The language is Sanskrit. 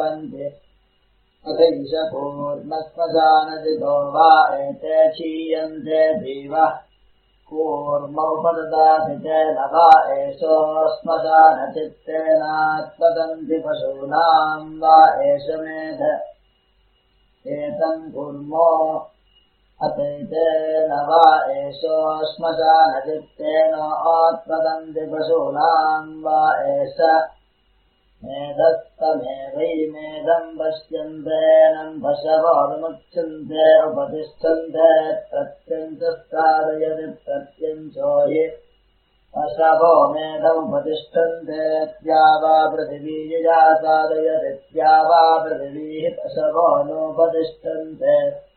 भवन्ति अथैषपूर्णश्मशानजितो वा एते क्षीयन्ते जीवः कूर्मोपददाति तेन वा एषो श्मशानचित्तेनात्पतन्ति पशूनाम् वा एष मेध एतम् कुर्मो अतैतेन वा एषो श्मशानचित्तेन आत्पतन्ति पशूनाम् वा एष मेधस्तमेवैमेधम् पश्यन्तेनम् पशवोर्मुच्यन्ते उपतिष्ठन्ते प्रत्यञ्चस्तारयति प्रत्यञ्चो हि पशवो मेधमुपतिष्ठन्ते द्यावा पृथिवीया सारयति द्यावा पृथिवीः पशवो नोपतिष्ठन्ते